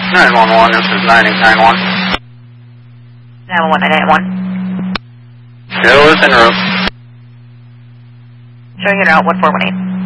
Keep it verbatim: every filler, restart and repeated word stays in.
nine one one, this is nine eight nine one. nine one one, nine eight one. Still is en route. Showing you route one four one eight.